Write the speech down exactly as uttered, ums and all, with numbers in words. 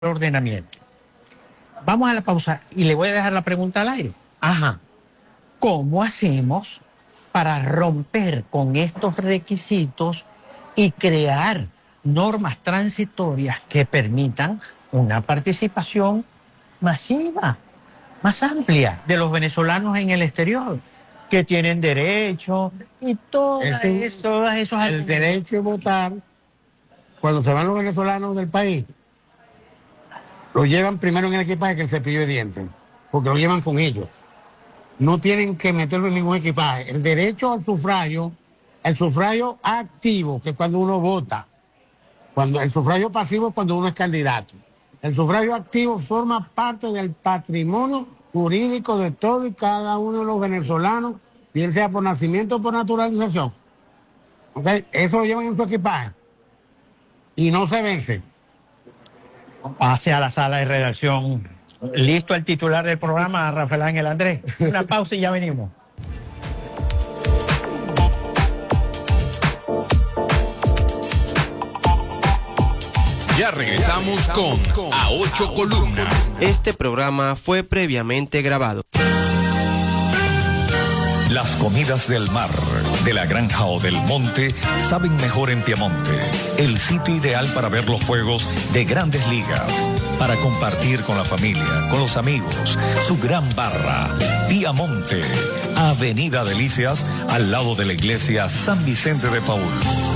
ordenamiento. Vamos a la pausa y le voy a dejar la pregunta al aire. Ajá. ¿Cómo hacemos para romper con estos requisitos y crear normas transitorias que permitan una participación masiva, más amplia de los venezolanos en el exterior, que tienen derecho y todo Este, eso, todos esos... El derecho a votar, cuando se van los venezolanos del país, lo llevan primero en el equipaje que el cepillo de dientes, porque lo llevan con ellos. No tienen que meterlo en ningún equipaje. El derecho al sufragio, el sufragio activo, que es cuando uno vota. Cuando, el sufragio pasivo es cuando uno es candidato. El sufragio activo forma parte del patrimonio jurídico de todo y cada uno de los venezolanos, bien sea por nacimiento o por naturalización. ¿Okay? Eso lo llevan en su equipaje y no se vence. Pase a la sala de redacción. Listo el titular del programa, Rafael Ángel Andrés. Una pausa y ya venimos. Ya regresamos con A Ocho Columnas. Este programa fue previamente grabado. Las comidas del mar, de la granja o del monte saben mejor en Piamonte. El sitio ideal para ver los juegos de Grandes Ligas. Para compartir con la familia, con los amigos. Su gran barra, Piamonte. Avenida Delicias, al lado de la iglesia San Vicente de Paúl.